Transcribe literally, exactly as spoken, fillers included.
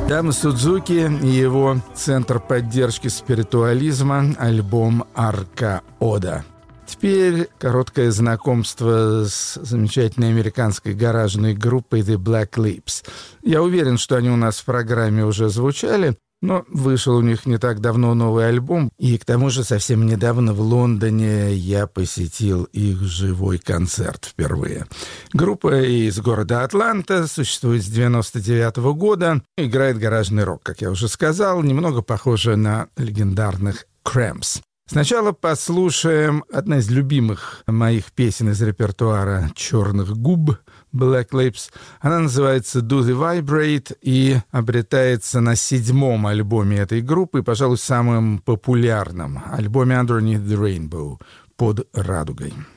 Тама Судзуки и его центр поддержки спиритуализма, альбом «Арка Ода». Теперь короткое знакомство с замечательной американской гаражной группой The Black Lips. Я уверен, что они у нас в программе уже звучали, но вышел у них не так давно новый альбом, и к тому же совсем недавно в Лондоне я посетил их живой концерт впервые. Группа из города Атланта, существует с девяносто девятого года, играет гаражный рок, как я уже сказал, немного похоже на легендарных Cramps. Сначала послушаем одна из любимых моих песен из репертуара «Черных губ» Black Lips. Она называется «Do the Vibrate» и обретается на седьмом альбоме этой группы, пожалуй, самым популярном альбоме «Underneath the Rainbow» — «Под радугой».